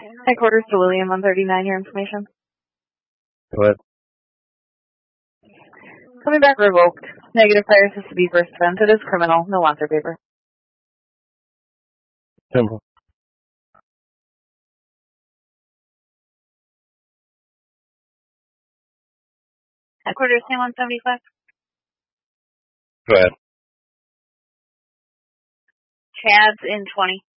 Headquarters to William 139, your information. Go ahead. Coming back revoked. Negative prior to be first offense. It is criminal. No answer paper. Simple. Headquarters to 175. Go ahead. Chad's in 20.